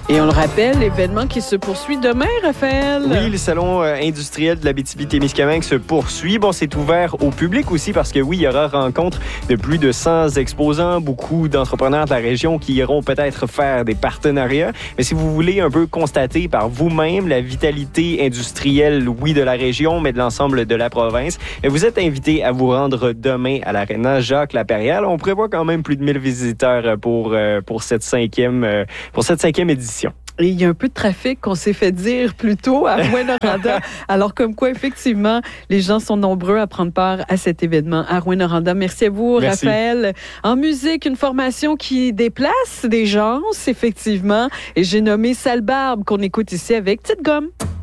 Et on le rappelle, l'événement qui se poursuit demain, Raphaël. Oui, le salon industriel de l'Abitibi-Témiscamingue se poursuit. Bon, c'est ouvert au public aussi parce que oui, il y aura rencontre de plus de 100 exposants, beaucoup d'entrepreneurs de la région qui iront peut-être faire des partenariats. Mais si vous voulez un peu constater par vous-même la vitalité industrielle, oui, de la région, mais de l'ensemble de la province, vous êtes invité à vous rendre demain à l'Aréna Jacques-Lapérière. On prévoit quand même plus de 1000 visiteurs pour cette cinquième édition. Et il y a un peu de trafic qu'on s'est fait dire plus tôt à Rouyn-Noranda. Alors, comme quoi, effectivement, les gens sont nombreux à prendre part à cet événement à Rouyn-Noranda. Merci à vous, Merci. Raphaël. En musique, une formation qui déplace des gens, effectivement. Et j'ai nommé Sale Barbe qu'on écoute ici avec Tite Gomme.